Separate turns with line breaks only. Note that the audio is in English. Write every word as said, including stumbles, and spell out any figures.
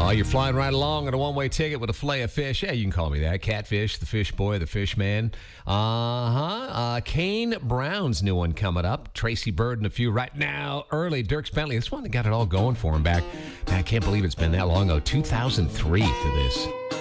Oh, you're flying right along on a one-way ticket with a fillet of fish. Yeah, you can call me that. Catfish, the fish boy, the fish man. Uh-huh. Uh, Kane Brown's new one coming up. Tracy Bird and a few right now. Early, Dierks Bentley. This one that got it all going for him back. Man, I can't believe it's been that long ago. two thousand three for this.